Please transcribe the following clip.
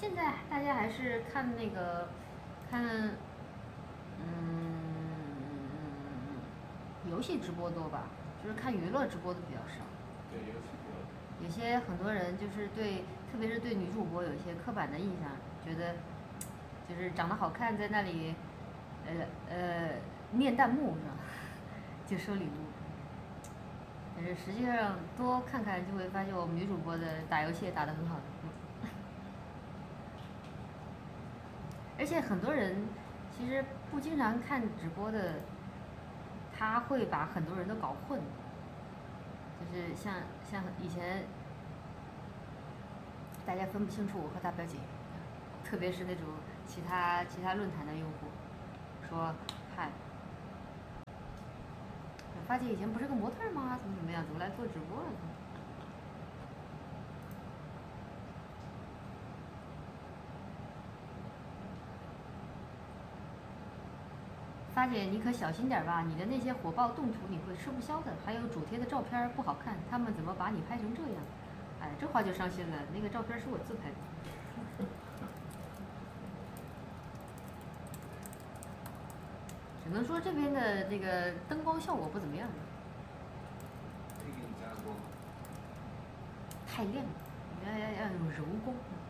现在大家还是看那个，看，游戏直播多吧，就是看娱乐直播的比较少。 对，游戏比较多。 有些很多人就是对，特别是对女主播有一些刻板的印象，觉得就是长得好看，在那里，呃呃念弹幕是吧？就收礼物。但是实际上多看看就会发现，我们女主播的打游戏也打得很好的。而且很多人其实不经常看直播的，他会把很多人都搞混。就是像以前大家分不清楚我和大表姐，特别是那种其他论坛的用户，说嗨，发姐以前不是个模特吗？怎么样？怎么来做直播了？发姐，你可小心点吧，你的那些火爆动图你会吃不消的，还有主贴的照片不好看，他们怎么把你拍成这样？哎，这话就伤心了，那个照片是我自拍的。只能说这边的那个灯光效果不怎么样。 可以给你加光。 太亮了，要有柔光。